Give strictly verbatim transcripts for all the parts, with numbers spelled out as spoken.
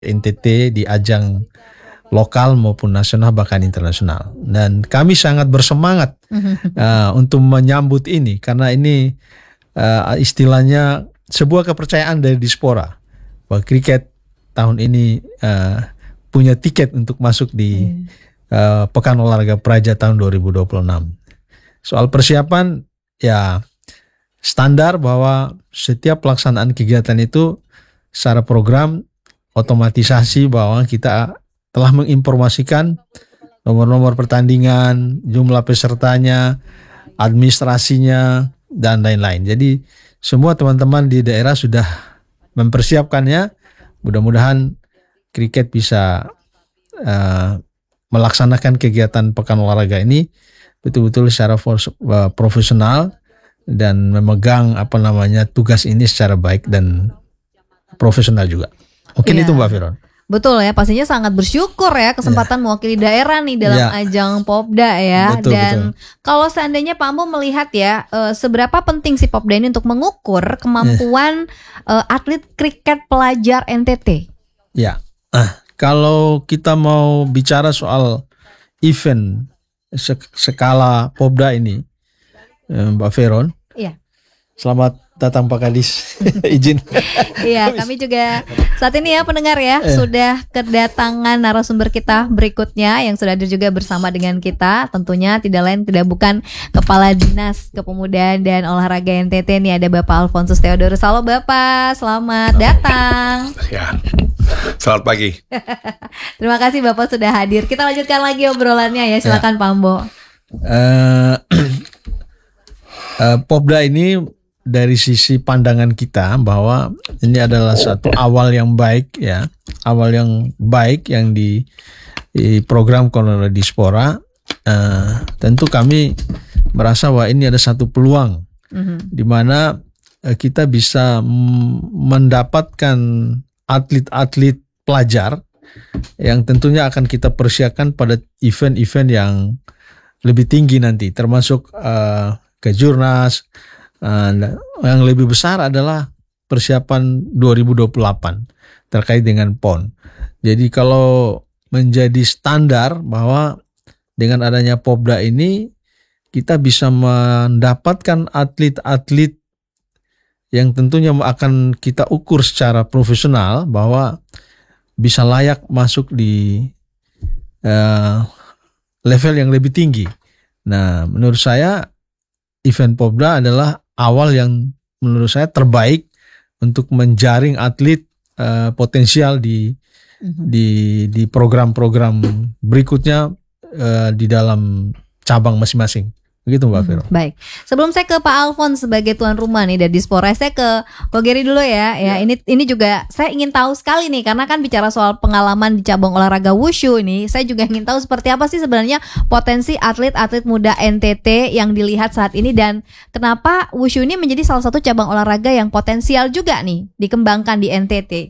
N T T di ajang lokal maupun nasional bahkan internasional. Dan kami sangat bersemangat uh, untuk menyambut ini karena ini uh, istilahnya sebuah kepercayaan dari diaspora bahwa kriket tahun ini uh, punya tiket untuk masuk di uh, Pekan Olahraga Praja tahun dua ribu dua puluh enam. Soal persiapan ya standar bahwa setiap pelaksanaan kegiatan itu secara program otomatisasi bahwa kita telah menginformasikan nomor-nomor pertandingan, jumlah pesertanya, administrasinya, dan lain-lain. Jadi semua teman-teman di daerah sudah mempersiapkannya. Mudah-mudahan kriket bisa uh, melaksanakan kegiatan Pekan Olahraga ini betul-betul secara uh, profesional dan memegang apa namanya tugas ini secara baik dan profesional juga. Mungkin yeah. itu Mbak Veron. Betul ya, pastinya sangat bersyukur ya kesempatan ya. mewakili daerah nih dalam ya. ajang Popda ya. Betul, Dan betul. kalau seandainya Pak Ambo melihat ya, uh, seberapa penting si Popda ini untuk mengukur kemampuan ya. uh, atlet kriket pelajar N T T? Ya, ah, kalau kita mau bicara soal event skala Popda ini, Mbak Veron. Iya. Selamat datang Pak Kadis. Izin. Iya, kami juga saat ini ya pendengar ya eh. sudah kedatangan narasumber kita berikutnya yang sudah ada juga bersama dengan kita. Tentunya tidak lain tidak bukan Kepala Dinas Kepemudaan dan Olahraga N T T nih, ada Bapak Alfonsus Theodorus. Halo Bapak, selamat datang. Ya. Selamat pagi. Terima kasih Bapak sudah hadir. Kita lanjutkan lagi obrolannya ya. Silakan ya. Pak Ambo. Uh, uh, Popda ini dari sisi pandangan kita bahwa ini adalah satu awal yang baik ya, awal yang baik yang di, di program oleh diaspora. Uh, tentu kami merasa bahwa ini ada satu peluang mm-hmm. di mana uh, kita bisa m- mendapatkan atlet-atlet pelajar yang tentunya akan kita persiapkan pada event-event yang lebih tinggi nanti, termasuk uh, kejurnas. Uh, yang lebih besar adalah persiapan dua ribu dua puluh delapan terkait dengan P O N. Jadi kalau menjadi standar bahwa dengan adanya Popda ini kita bisa mendapatkan atlet-atlet yang tentunya akan kita ukur secara profesional bahwa bisa layak masuk di uh, level yang lebih tinggi. Nah, menurut saya event Popda adalah awal yang menurut saya terbaik untuk menjaring atlet uh, potensial di mm-hmm. di di program-program berikutnya uh, di dalam cabang masing-masing. Begitu Mbak Vero. Hmm, baik. Sebelum saya ke Pak Alfons sebagai tuan rumah nih dari Diaspora, saya ke Ko Geri dulu ya. Ya, ya. Ini ini juga saya ingin tahu sekali nih karena kan bicara soal pengalaman di cabang olahraga wushu ini, saya juga ingin tahu seperti apa sih sebenarnya potensi atlet-atlet muda N T T yang dilihat saat ini dan kenapa wushu ini menjadi salah satu cabang olahraga yang potensial juga nih dikembangkan di N T T.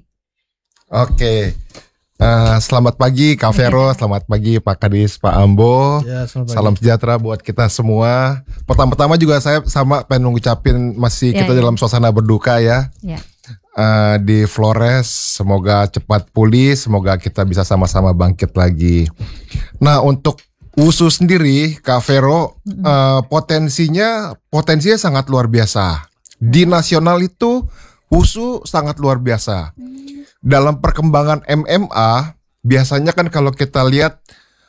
Oke. Uh, selamat pagi Kak Vero, selamat pagi Pak Kadis, Pak Ambo. Ya, salam sejahtera buat kita semua. Pertama-tama juga saya sama pengen mengucapin masih ya, kita ya. dalam suasana berduka ya. ya. Uh, di Flores, semoga cepat pulih, semoga kita bisa sama-sama bangkit lagi. Nah untuk wushu sendiri Kak Vero, mm-hmm. uh, potensinya potensinya sangat luar biasa. Di nasional itu wushu sangat luar biasa. Dalam perkembangan M M A biasanya kan kalau kita lihat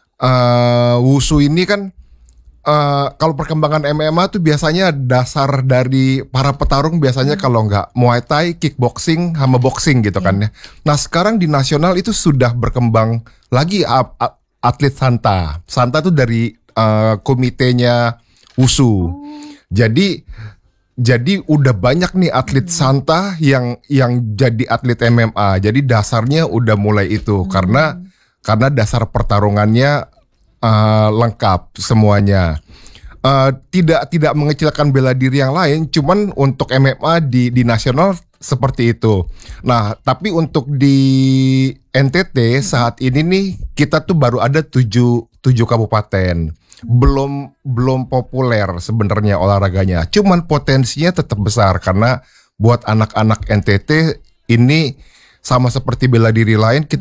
uh, wushu ini kan uh, kalau perkembangan M M A tuh biasanya dasar dari para petarung biasanya hmm. kalau nggak Muay Thai, kickboxing, sama boxing gitu hmm. kan ya. Nah sekarang di nasional itu sudah berkembang lagi uh, uh, atlet Santa. Santa tuh dari uh, komitenya wushu. Oh. Jadi Jadi udah banyak nih atlet Santa yang yang jadi atlet M M A. Jadi dasarnya udah mulai itu hmm. karena karena dasar pertarungannya uh, lengkap semuanya. Uh, tidak tidak mengecilkan bela diri yang lain, cuman untuk M M A di di nasional seperti itu. Nah, tapi untuk di N T T saat ini nih kita tuh baru ada tujuh tujuh kabupaten. belum belum populer sebenarnya olahraganya. Cuman potensinya tetap besar karena buat anak-anak N T T ini sama seperti bela diri lain, kita